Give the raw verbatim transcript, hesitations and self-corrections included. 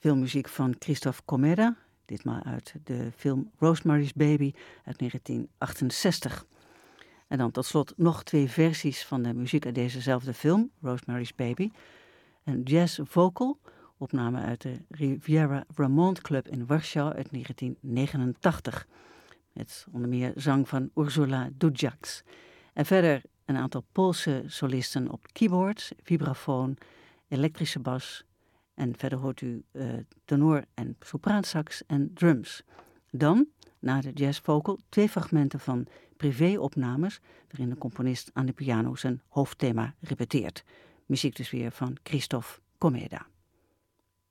filmmuziek van Christophe Comeda, ditmaal uit de film Rosemary's Baby uit negentien achtenzestig. En dan tot slot nog twee versies van de muziek uit dezezelfde film, Rosemary's Baby. Een jazz vocal, opname uit de Riviera Vermont Club in Warschau uit negentien negenentachtig. Met onder meer zang van Ursula Dudjaks. En verder een aantal Poolse solisten op keyboards, vibrafoon, elektrische bas. En verder hoort u uh, tenor en sopraansax en drums. Dan, na de jazzvocal, twee fragmenten van privéopnames, waarin de componist aan de piano zijn hoofdthema repeteert. Muziek dus weer van Christophe Comeda.